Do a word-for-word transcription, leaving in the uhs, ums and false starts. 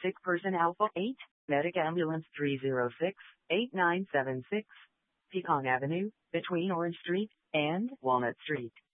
sick person Alpha eight, Medic Ambulance three zero six, eight nine seven six, Pecan Avenue, between Orange Street and Walnut Street.